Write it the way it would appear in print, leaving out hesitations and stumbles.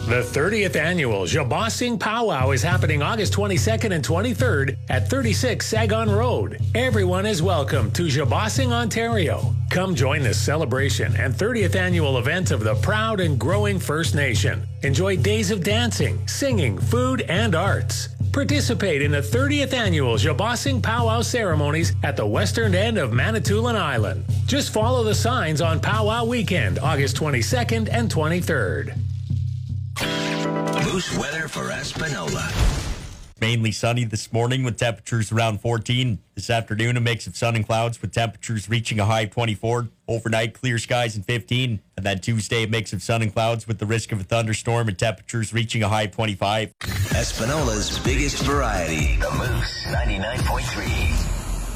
The 30th annual Jabosing Powwow is happening August 22nd and 23rd at 36 Sagon Road. Everyone is welcome to Jabosing, Ontario. Come join this celebration and 30th annual event of the proud and growing First Nation. Enjoy days of dancing, singing, food, and arts. Participate in the 30th annual Jabosing Powwow ceremonies at the western end of Manitoulin Island. Just follow the signs on Powwow Weekend, August 22nd and 23rd. Moose weather for Espanola. Mainly sunny this morning with temperatures around 14. This afternoon, a mix of sun and clouds with temperatures reaching a high of 24. Overnight, clear skies and 15. And then Tuesday, a mix of sun and clouds with the risk of a thunderstorm and temperatures reaching a high of 25. Espanola's biggest variety. The Moose 99.3.